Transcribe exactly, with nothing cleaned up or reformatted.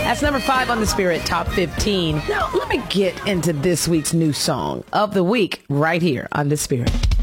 That's number five on the Spirit Top fifteen. Now, let me get into this week's new song of the week right here on the Spirit.